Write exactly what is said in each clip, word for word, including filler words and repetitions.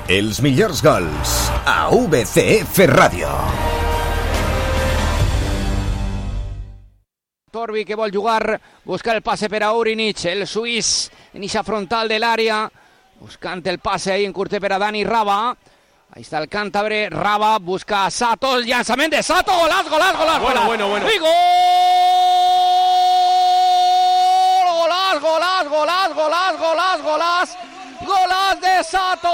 Els millors gols a U V C F Ràdio. Torbi que vol jugar, busca el pase per a Urinic, el suís, inicia frontal de l'àrea, buscant el pase ahí en curte per a Dani Raba. Ahí está el cántabre, Raba busca a Sato, el llançament de Sato, golàs, golàs, golàs, bueno, bueno, bueno. I gol! Golàs, golàs, golàs, golàs, golàs, golàs, golàs de Sato!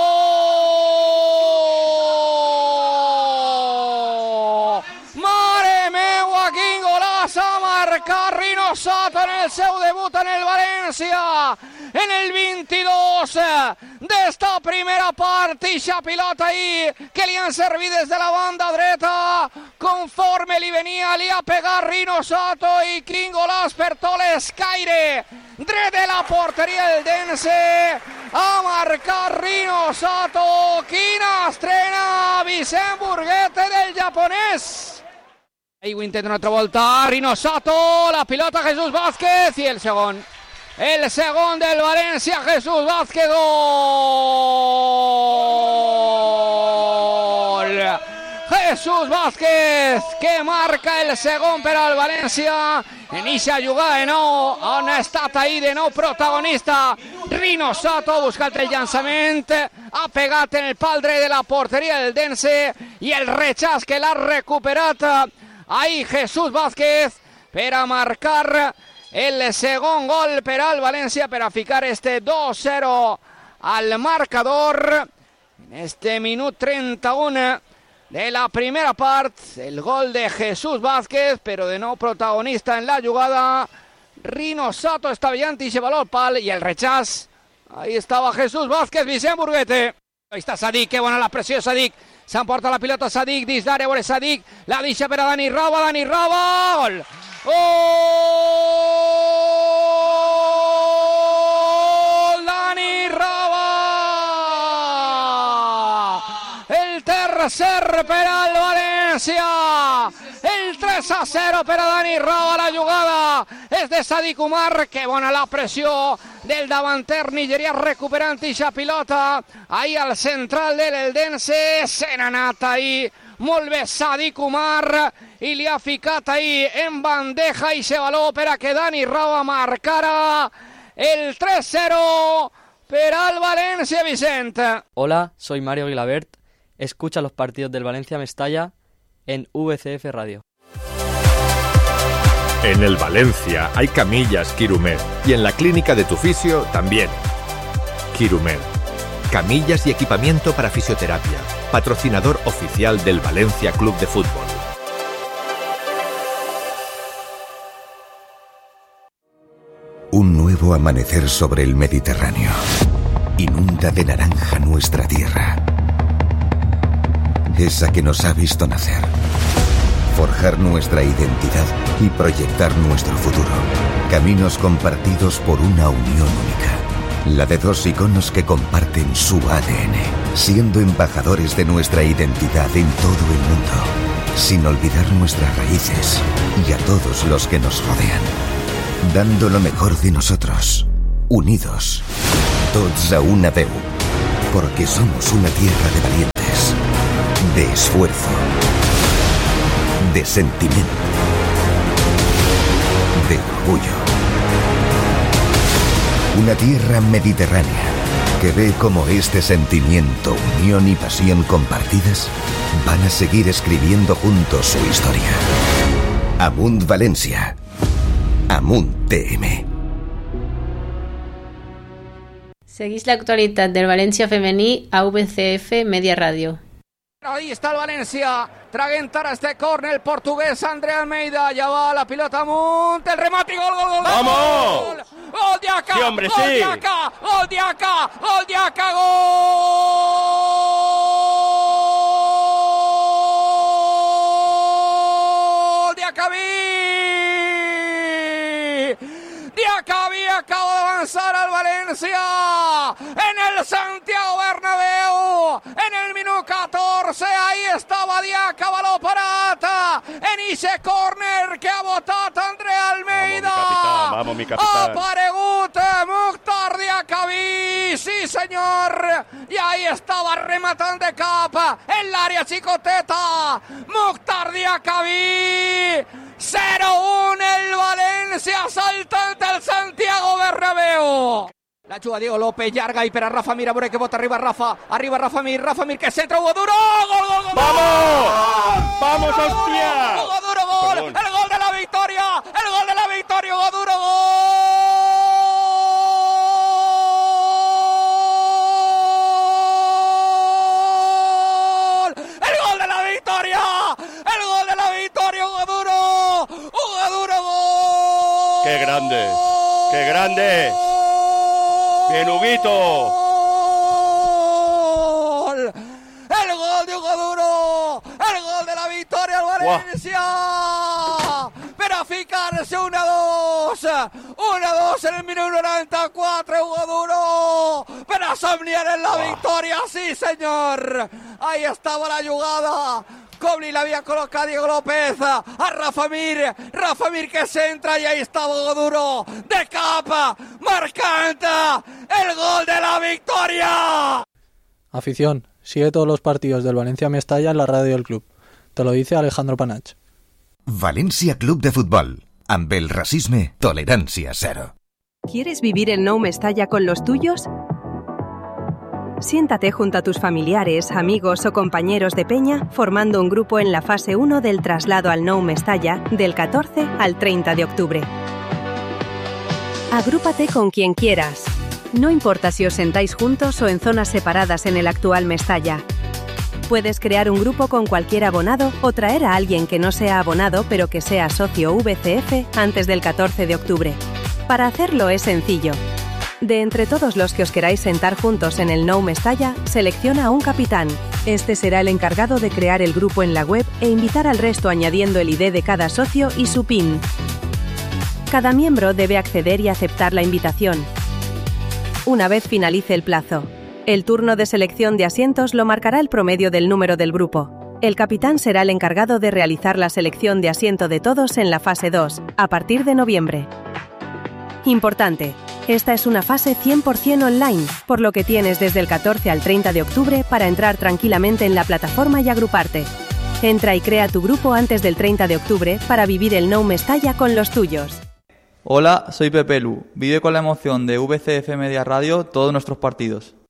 Mare meua, quin golàs ha marcat Rino Sato en el seu debut en el València! En el veintidós d'esta primera part, ixa pilota ahí que li han servit des de la banda dreta, conforme li venia, li ha pegat Rino Sato i quin golàs per tot l'escaire dret de la porteria del Dense, ha marcat Rino Sato. Quina estrena, Vicent Burguete del japonès. Ahí ho intenta una altra volta, Rino Sato, la pilota Jesús Vázquez i el segon. El segon del València, Jesús Vázquez, gol! Jesús Vázquez, que marca el segon per al València. Inicia a jugar de nou, on ha estat ahí de nou protagonista. Rino Sato, buscat el llançament, ha pegat en el pal dret de la porteria del Dense i el rechaç que l'ha recuperat ahí Jesús Vázquez per a marcar el segon gol per al València, per a ficar este dos cero al marcador en este minut trenta-un de la primera part. El gol de Jesús Vázquez, però de nou protagonista en la jugada. Rino Sato està veient i se való al pal i el rechaç. Ahí estava Jesús Vázquez, Vicent Burguete. Ahí està Sadik, que bona la pressió Sadik. S'emporta la pilota Sadik, dins d'àrea, veure Sadik, la deixa per a Dani Raba, Dani Raba, gol! ¡Gol! ¡Dani Raba! El tercer per al València. El tres a cero per a Dani Raba. La jugada és de Sadik Umar. Que bona la pressió del davanter nigerià recuperant ixa pilota. Ahí al central del Eldense. Se n'ha anat ahí. Molt bé Sadik Umar i li ha ficat ahí en bandeja i se való per a que Dani Raba marcara el tres cero per al València, Vicent. Hola, soy Mario Guilabert. Escucha los partidos del Valencia Mestalla en U V C F Radio. En el Valencia hay camillas Quirumed y en la clínica de tu fisio también. Quirumed. Camillas y equipamiento para fisioterapia. Patrocinador oficial del Valencia Club de Fútbol. Un nuevo amanecer sobre el Mediterráneo. Inunda de naranja nuestra tierra. Esa que nos ha visto nacer. Forjar nuestra identidad y proyectar nuestro futuro. Caminos compartidos por una unión única. La de dos iconos que comparten su A D N, siendo embajadores de nuestra identidad en todo el mundo, sin olvidar nuestras raíces y a todos los que nos rodean, dando lo mejor de nosotros, unidos, tots a una veu, porque somos una tierra de valientes, de esfuerzo, de sentimiento, de orgullo. Una tierra mediterránea que ve cómo este sentimiento, unión y pasión compartidas van a seguir escribiendo juntos su historia. Amunt València. Amunt T M. Seguís l'actualitat del València femení a U V C F Media Ràdio. Ahí está el Valencia, traguent ara este córner, el portugués André Almeida, ya va la pilota amunt, el remate, gol, gol, gol, ¡vamos! gol, gol de acá, sí, hombre, gol sí. de acá, gol de acá, gol de acá, gol de Acabí, de Acabí acaba de avanzar al Valencia, en el Santiago Bernabéu, en el minuto catorze, ahí estava Diaca, baló parat, en ese córner que ha botat André Almeida. Vamos, mi capitán, vamos, mi capitán. Ha aparegut Mukhtar Diaca. Diacabí, sí señor, y ahí estaba rematando de capa, en el área Chicoteta, Mukhtar Diacabí, cero uno el Valencia, saltante el Santiago Bernabéu. La ayuda Diego López, Yarga y para Rafa Mir, amore que bota arriba Rafa, arriba Rafa Mir, Rafa Mir que centra, Hugo Duro, gol, gol, gol. ¡Vamos! ¡Vamos, hostia! Hugo Duro, gol, Perdón. El gol de la victoria, el gol de la victoria, Hugo Duro, gol. El gol de la victoria, el gol de la victoria, Hugo Duro, Hugo Duro, gol. ¡Qué grande! ¡Qué grande! ¡Bien, Huguito! ¡Gol! ¡El gol de Hugo Duro! ¡El gol de la victoria al Valencia! ¡Wow! Para fijarse uno a dos. uno a dos en el minuto noventa y cuatro, Hugo Duro. Para somniar en la wow. victoria, sí señor. Ahí estaba la jugada. Kobli la había colocado Diego López a Rafa Mir, Rafa Mir que se entra y ahí estaba Hugo Duro de capa, marcante el gol de la victoria. Afición, sigue todos los partidos del Valencia Mestalla en la radio del club. Te lo dice Alejandro Panach. València Club de Futbol. Amb el racisme, tolerancia cero. ¿Quieres vivir el Nou Mestalla con los tuyos? Siéntate junto a tus familiares, amigos o compañeros de peña formando un grupo en la fase uno del traslado al Nou Mestalla del catorce al treinta de octubre. Agrúpate con quien quieras. No importa si os sentáis juntos o en zonas separadas en el actual Mestalla. Puedes crear un grupo con cualquier abonado o traer a alguien que no sea abonado pero que sea socio V C F antes del catorce de octubre. Para hacerlo es sencillo. De entre todos los que os queráis sentar juntos en el Nou Mestalla, selecciona a un capitán. Este será el encargado de crear el grupo en la web e invitar al resto añadiendo el I D de cada socio y su PIN. Cada miembro debe acceder y aceptar la invitación. Una vez finalice el plazo, el turno de selección de asientos lo marcará el promedio del número del grupo. El capitán será el encargado de realizar la selección de asiento de todos en la fase dos, a partir de noviembre. Importante. Esta es una fase cien por ciento online, por lo que tienes desde el catorce al treinta de octubre para entrar tranquilamente en la plataforma y agruparte. Entra y crea tu grupo antes del treinta de octubre para vivir el Nou Mestalla con los tuyos. Hola, soy Pepe Lu. Vive con la emoción de V C F Media Radio todos nuestros partidos.